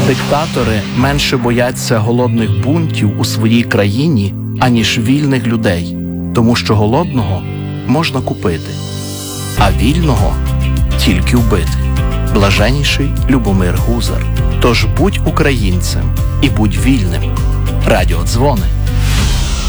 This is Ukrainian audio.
Диктатори менше бояться голодних бунтів у своїй країні, аніж вільних людей, тому що голодного можна купити, а вільного тільки вбити. Блаженніший Любомир Гузар. Тож будь українцем і будь вільним. Радіодзвони.